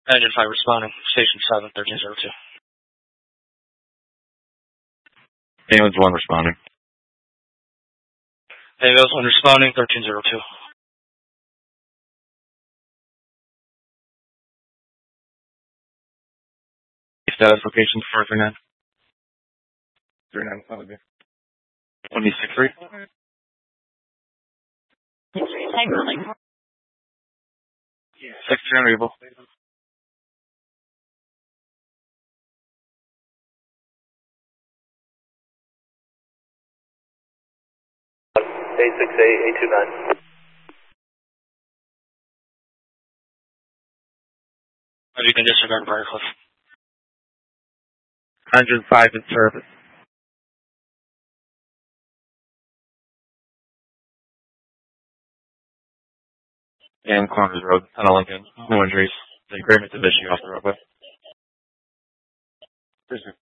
Engine 5 responding. Station 7, 1302. Ambulance 1 responding. Ambulance 1 responding, 1302. Status location 439. 39, that would be. 163. 6 Able. A68, 829. You can disregard Briarcliff. Engine 5 in service. And Connors Road, Tunnel Lincoln. No injuries. The agreement to issue off the roadway.